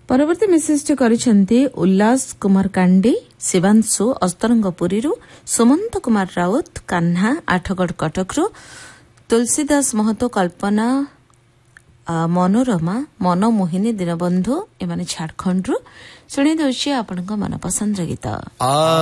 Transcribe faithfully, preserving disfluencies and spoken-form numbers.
परवर्ती मेसेजटी କରିଛନ୍ତି उल्लास कुमार कांडी शिवांशु अस्तरंगपुरी सुमंत कुमार राउत कान्हा आठगढ़ कटकरू तुलसीदास महतो कल्पना मनोरमा मनमोहिनी दीनबंधु एमाने झारखंड शुणी दौर आपण मनपसंद गीत।